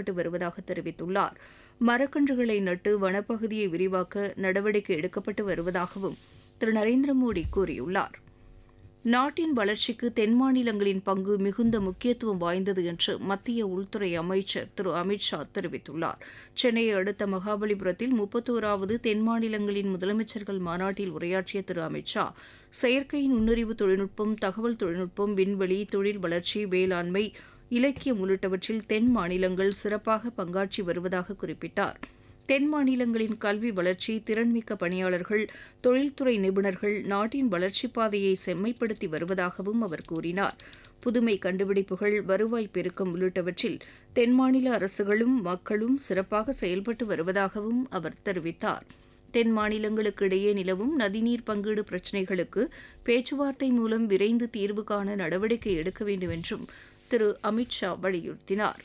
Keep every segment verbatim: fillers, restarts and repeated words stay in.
மேற்கொள்ளப்பட்டு வருவதாக தெரிவித்துள்ளார். மரக்கன்றுகளை நட்டு வனப்பகுதியை விரிவாக்க நடவடிக்கை எடுக்கப்பட்டு வருவதாகவும் திரு நரேந்திர மோடி கூறியுள்ளார். நாட்டின் வளர்ச்சிக்கு தென் மாநிலங்களின் பங்கு மிகுந்த முக்கியத்துவம் வாய்ந்தது என்று மத்திய உள்துறை அமைச்சர் திரு அமித் ஷா தெரிவித்துள்ளார். சென்னையை அடுத்த மகாபலிபுரத்தில் முப்பத்தோராவது தென் மாநிலங்களின் முதலமைச்சர்கள் மாநாட்டில் உரையாற்றிய திரு அமித் ஷா, செயற்கை நுண்ணறிவு தொழில்நுட்பம், தகவல் தொழில்நுட்பம், விண்வெளி, தொழில் வளர்ச்சி, வேளாண்மை, இலக்கியம் உள்ளிட்டவற்றில் தென் மாநிலங்கள் சிறப்பாக பங்காற்றி வருவதாக குறிப்பிட்டார். தென் மாநிலங்களின் கல்வி வளர்ச்சி, திறன்மிக்க பணியாளர்கள், தொழில்துறை நிபுணர்கள் நாட்டின் வளர்ச்சிப் பாதையை செம்மைப்படுத்தி வருவதாகவும் அவர் கூறினார். புதுமை கண்டுபிடிப்புகள், வருவாய் பெருக்கம் உள்ளிட்டவற்றில் தென் மாநில அரசுகளும் மக்களும் சிறப்பாக செயல்பட்டு வருவதாகவும் அவர் தெரிவித்தார். தென் மாநிலங்களுக்கு இடையே நிலவும் நதிநீர் பங்கீடு பிரச்சினைகளுக்கு பேச்சுவார்த்தை மூலம் விரைந்து தீர்வு காண நடவடிக்கை எடுக்க வேண்டும் என்றும் திரு அமித் ஷா வலியுறுத்தினார்.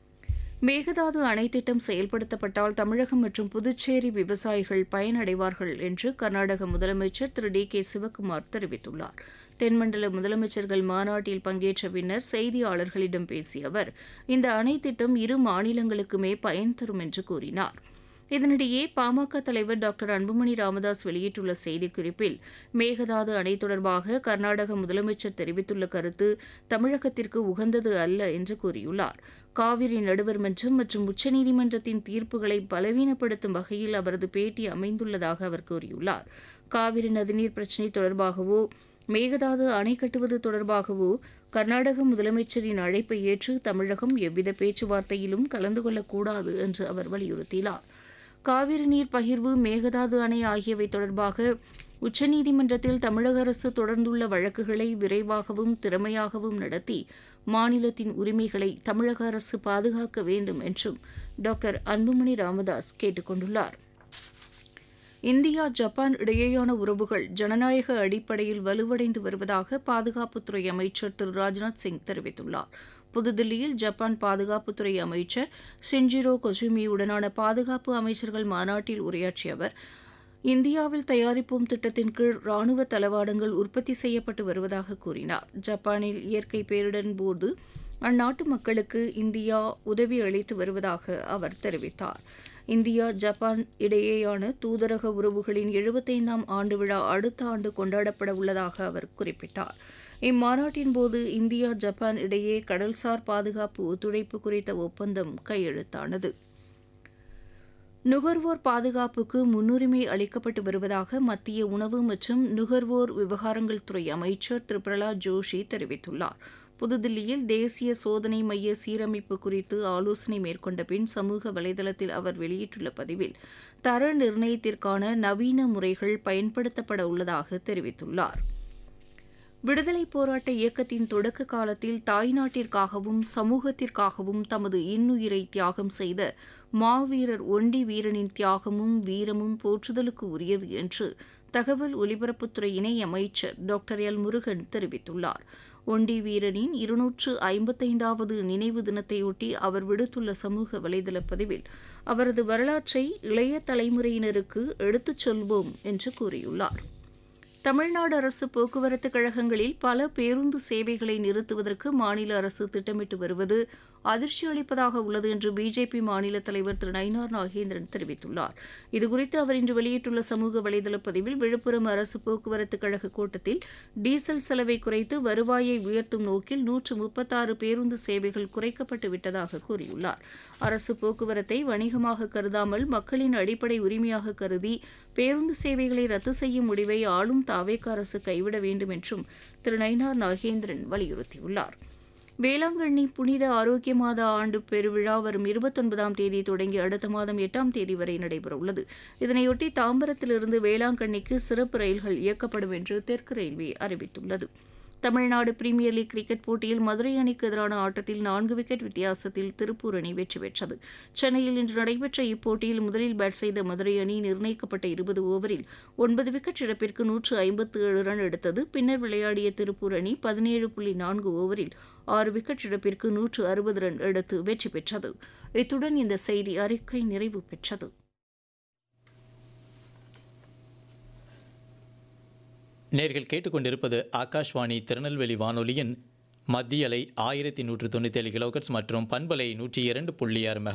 மேகதாது அணை திட்டம் செயல்படுத்தப்பட்டால் தமிழகம் மற்றும் புதுச்சேரி விவசாயிகள் பயனடைவார்கள் என்று கர்நாடக முதலமைச்சர் திரு டி கே சிவக்குமார் தெரிவித்துள்ளார். தென்மண்டல முதலமைச்சர்கள் மாநாட்டில் பங்கேற்ற பின்னர் செய்தியாளர்களிடம் பேசிய அவர், இந்த அணை திட்டம் இரு மாநிலங்களுக்குமே பயன் தரும் என்று கூறினார். இதனிடையே பாமக தலைவர் டாக்டர் அன்புமணி ராமதாஸ் வெளியிட்டுள்ள செய்திக்குறிப்பில், மேகதாது அணை தொடர்பாக கர்நாடக முதலமைச்சர் தெரிவித்துள்ள கருத்து தமிழகத்திற்கு உகந்தது அல்ல என்று கூறியுள்ளார். காவிரி நடுவர் மன்றம் மற்றும் உச்சநீதிமன்றத்தின் தீர்ப்புகளை பலவீனப்படுத்தும் வகையில் அவரது பேட்டி அமைந்துள்ளதாக அவர் கூறியுள்ளார். காவிரி நதிநீர் பிரச்சினை தொடர்பாகவோ மேகதாது அணை கட்டுவது தொடர்பாகவோ கர்நாடக முதலமைச்சரின் அழைப்பை ஏற்று தமிழகம் எவ்வித பேச்சுவார்த்தையிலும் கலந்து கொள்ளக்கூடாது என்று அவர் வலியுறுத்தினார். காவிரி நீர் பகிர்வு, மேகதாது அணை ஆகியவை தொடர்பாக உச்சநீதிமன்றத்தில் தமிழக அரசு தொடர்ந்துள்ள வழக்குகளை விரைவாகவும் திறமையாகவும் நடத்தி மாநிலத்தின் உரிமைகளை தமிழக அரசு பாதுகாக்க வேண்டும் என்றும் டாக்டர் அன்புமணி ராமதாஸ் கேட்டுக் கொண்டுள்ளார். இந்தியா ஜப்பான் இடையேயான உறவுகள் ஜனநாயக அடிப்படையில் வலுவடைந்து வருவதாக பாதுகாப்புத்துறை அமைச்சர் திரு ராஜ்நாத் சிங் தெரிவித்துள்ளார். புதுதில்லியில் ஜப்பான் பாதுகாப்புத்துறை அமைச்சர் ஷின்ஜிரோ கொசுமியுடனான பாதுகாப்பு அமைச்சர்கள் மாநாட்டில் உரையாற்றிய அவர், இந்தியாவில் தயாரிப்போம் திட்டத்தின் கீழ் ராணுவ தளவாடங்கள் உற்பத்தி செய்யப்பட்டு வருவதாக கூறினார். ஜப்பானில் இயற்கை பேரிடரின் போது அந்நாட்டு மக்களுக்கு இந்தியா உதவி அளித்து வருவதாக அவர் தெரிவித்தார். இந்தியா ஜப்பான் இடையேயான தூதரக உறவுகளின் எழுபத்தைந்தாம் ஆண்டு விழா அடுத்த ஆண்டு கொண்டாடப்பட உள்ளதாக அவர் குறிப்பிட்டார். இம்மாநாட்டின் போது இந்தியா ஜப்பான் இடையே கடல்சார் பாதுகாப்பு ஒத்துழைப்பு குறித்த ஒப்பந்தம் கையெழுத்தானது. நுகர்வோர் பாதுகாப்புக்கு முன்னுரிமை அளிக்கப்பட்டு வருவதாக மத்திய உணவு மற்றும் நுகர்வோர் விவகாரங்கள் துறை அமைச்சர் திரு பிரகலாத் ஜோஷி தெரிவித்துள்ளார். புதுதில்லியில் தேசிய சோதனை மைய சீரமைப்பு குறித்து ஆலோசனை மேற்கொண்ட பின் சமூக வலைதளத்தில் அவர் வெளியிட்டுள்ள பதிவில், தர நிர்ணயத்திற்கான நவீன முறைகள் பயன்படுத்தப்பட உள்ளதாக தெரிவித்துள்ளார். விடுதலைப் போராட்ட இயக்கத்தின் தொடக்க காலத்தில் தாய்நாட்டிற்காகவும் சமூகத்திற்காகவும் தமது இன்னுயிரை தியாகம் செய்த மாவீரர் ஒண்டி வீரனின் தியாகமும் வீரமும் போற்றுதலுக்கு உரியது என்று தகவல் ஒலிபரப்புத்துறை இணை அமைச்சர் டாக்டர் எல் முருகன் தெரிவித்துள்ளார். ஒண்டி வீரனின் இருநூற்று ஐம்பத்தைந்தாவது நினைவு தினத்தையொட்டி அவர் விடுத்துள்ள சமூக வலைதள பதிவில், அவரது வரலாற்றை இளைய தலைமுறையினருக்கு எடுத்துச் சொல்வோம் என்று கூறியுள்ளார். தமிழ்நாடு அரசு போக்குவரத்து கழகங்களில் பல பேருந்து சேவைகளை நிறுத்துவதற்கு மாநில அரசு திட்டமிட்டு வருவது அதிர்ச்சி அளிப்பதாக உள்ளது என்று பிஜேபி மாநில தலைவர் திரு நயினார் நாகேந்திரன் தெரிவித்துள்ளார். இதுகுறித்து அவர் இன்று வெளியிட்டுள்ள சமூக வலைதள பதிவில், விழுப்புரம் அரசு போக்குவரத்து கழக கோட்டத்தில் டீசல் செலவை குறைத்து வருவாயை உயர்த்தும் நோக்கில் நூற்று முப்பத்தாறு பேருந்து சேவைகள் குறைக்கப்பட்டு விட்டதாக கூறியுள்ளார். அரசு போக்குவரத்தை வணிகமாக கருதாமல் மக்களின் அடிப்படை உரிமையாக கருதி பேருந்து சேவைகளை ரத்து செய்யும் முடிவை ஆளும் தாவேக அரசு கைவிட வேண்டும் என்றும் திரு நயினார் நாகேந்திரன் வலியுறுத்தியுள்ளார். வேளாங்கண்ணி புனித ஆரோக்கிய மாத ஆண்டு பெருவிழா வரும் இருபத்தொன்பதாம் தேதி தொடங்கி அடுத்த மாதம் எட்டாம் தேதி வரை நடைபெறவுள்ளது. இதனையொட்டி தாம்பரத்திலிருந்து வேளாங்கண்ணிக்கு சிறப்பு ரயில்கள் இயக்கப்படும் என்று தெற்கு ரயில்வே அறிவித்துள்ளது. தமிழ்நாடு பிரீமியர் லீக் கிரிக்கெட் போட்டியில் மதுரை அணிக்கு எதிரான ஆட்டத்தில் நான்கு விக்கெட் வித்தியாசத்தில் திருப்பூர் அணி வெற்றி பெற்றது. சென்னையில் இன்று நடைபெற்ற இப்போட்டியில் முதலில் பேட் செய்த மதுரை அணி நிர்ணயிக்கப்பட்ட இருபது ஓவரில் ஒன்பது விக்கெட் இழப்பிற்கு நூற்று ஐம்பத்து ஏழு ரன் எடுத்தது. பின்னர் விளையாடிய திருப்பூர் அணி பதினேழு புள்ளி நான்கு ஓவரில் ஆறு விக்கெட் இழப்பிற்கு நூற்று அறுபது ரன் எடுத்து வெற்றி பெற்றது. இத்துடன் இந்த செய்தி அறிக்கை நிறைவு பெற்றது. நேர்கள் கேட்டுக்கொண்டிருப்பது ஆகாஷ்வாணி திருநெல்வேலி வானொலியின் மத்திய அலை ஆயிரத்தி நூற்று தொண்ணூற்றி ஏழு கிலோகட்ஸ் மற்றும் பண்பலை நூற்றி இரண்டு புள்ளி ஆறு